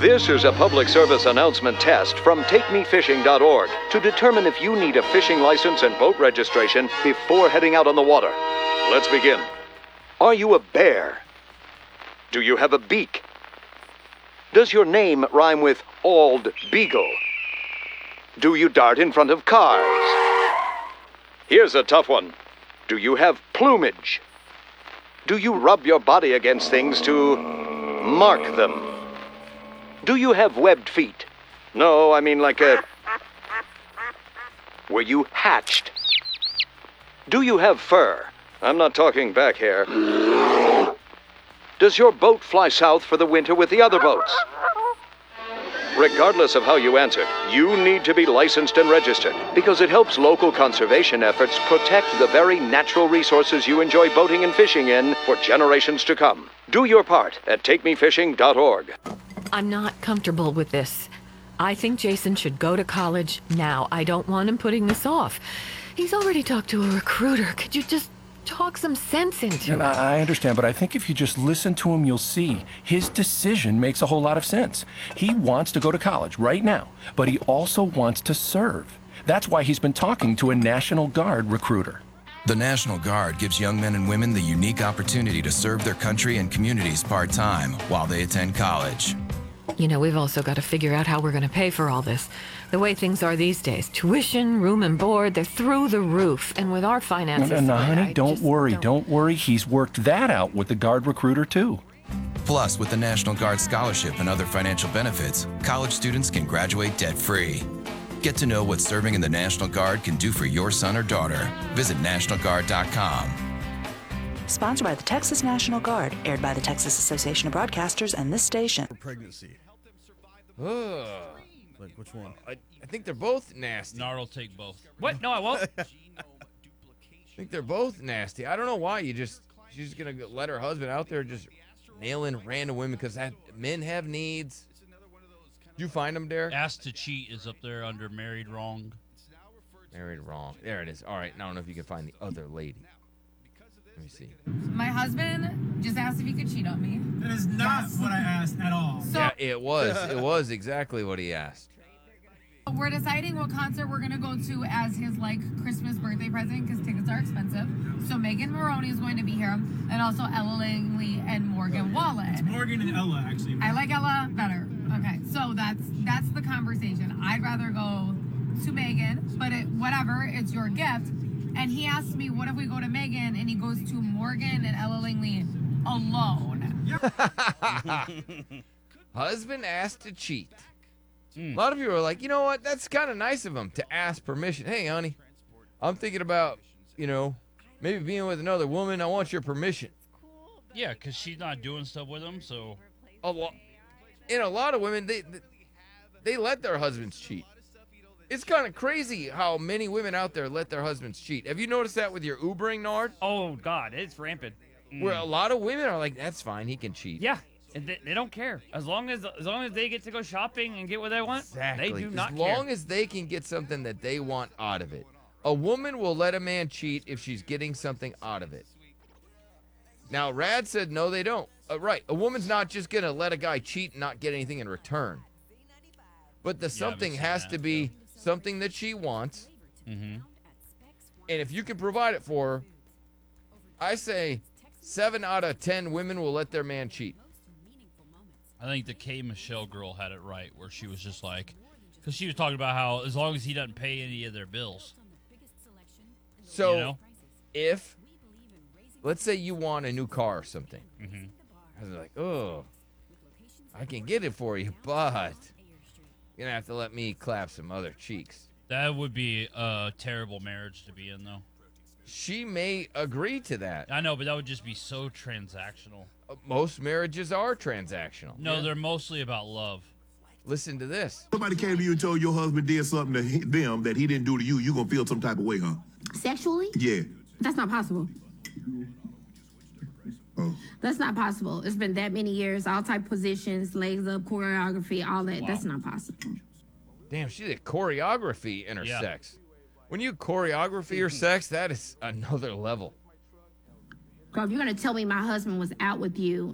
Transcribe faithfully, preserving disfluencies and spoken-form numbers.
This is a public service announcement test from take me fishing dot org to determine if you need a fishing license and boat registration before heading out on the water. Let's begin. Are you a bear? Do you have a beak? Does your name rhyme with Ald Beagle? Do you dart in front of cars? Here's a tough one. Do you have plumage? Do you rub your body against things to mark them? Do you have webbed feet? No, I mean like a... Were you hatched? Do you have fur? I'm not talking back hair. Does your boat fly south for the winter with the other boats? Regardless of how you answer, you need to be licensed and registered because it helps local conservation efforts protect the very natural resources you enjoy boating and fishing in for generations to come. Do your part at take me fishing dot org. I'm not comfortable with this. I think Jason should go to college now. I don't want him putting this off. He's already talked to a recruiter. Could you just talk some sense into And it? I I understand, but I think if you just listen to him, you'll see his decision makes a whole lot of sense. He wants to go to college right now, but he also wants to serve. That's why he's been talking to a National Guard recruiter. The National Guard gives young men and women the unique opportunity to serve their country and communities part-time while they attend college. You know, we've also got to figure out how we're going to pay for all this. The way things are these days, tuition, room and board, they're through the roof. And with our finances... No, no, I- honey, I don't just worry, don't- don't worry. He's worked that out with the Guard recruiter, too. Plus, with the National Guard Scholarship and other financial benefits, college students can graduate debt-free. Get to know what serving in the National Guard can do for your son or daughter. Visit national guard dot com. Sponsored by the Texas National Guard, aired by the Texas Association of Broadcasters and this station. Pregnancy. Ugh. Like which one? I, I think they're both nasty. Nar will take both. What? No, I won't. I think they're both nasty. I don't know why you just she's just gonna let her husband out there just nailing random women because that men have needs. Did you find them, Derek? Asked to cheat is up there under married wrong. Married wrong. There it is. All right. Now I don't know if you can find the other lady. Let me see. My husband just asked if he could cheat on me. That is not what I asked at all. So Yeah, it was. It was exactly what he asked. we're deciding what concert we're gonna go to as his like Christmas birthday present because tickets are expensive. So Megan Maroney is going to be here, and also Ella Langley and Morgan Wallen. It's Morgan and Ella, actually. I like Ella better. Okay, so that's that's the conversation. I'd rather go to Megan, but it, whatever, it's your gift. And he asked me, what if we go to Megan and he goes to Morgan and Ella Langley alone? Husband asked to cheat. A lot of people are like, you know what? That's kind of nice of him to ask permission. Hey, honey, I'm thinking about, you know, maybe being with another woman. I want your permission. Yeah, because she's not doing stuff with him, so... A lot, and a lot of women, they they let their husbands cheat. It's kind of crazy how many women out there let their husbands cheat. Have you noticed that with your Ubering, Nard? Oh, God, it's rampant. Mm. Where a lot of women are like, that's fine, he can cheat. Yeah, and they, they don't care. As long as as long as they get to go shopping and get what they want, Exactly. they do not as care. long as they can get something that they want out of it. A woman will let a man cheat if she's getting something out of it. Now, Rad said, no, they don't. Uh, right. A woman's not just going to let a guy cheat and not get anything in return. But the something seen has that, to be something that she wants. Mm-hmm. And if you can provide it for her, I say seven out of ten women will let their man cheat. I think the K. Michelle girl had it right, where she was just like... Because she was talking about how as long as he doesn't pay any of their bills. So You know? if, let's say you want a new car or something. Mm-hmm. I was like, oh, I can get it for you, but you're going to have to let me clap some other cheeks. That would be a terrible marriage to be in, though. She may agree to that. I know, but that would just be so transactional. Uh, Most marriages are transactional. No, they're mostly about love. Listen to this. Somebody came to you and told your husband did something to he- them that he didn't do to you, you gonna feel some type of way, huh? Sexually? Yeah. That's not possible. Oh. That's not possible. It's been that many years, all type positions, legs up, choreography, all that. Wow. That's not possible. Damn, she did choreography in her Yeah. sex. When you choreography your sex, that is another level. Girl, if you're gonna tell me my husband was out with you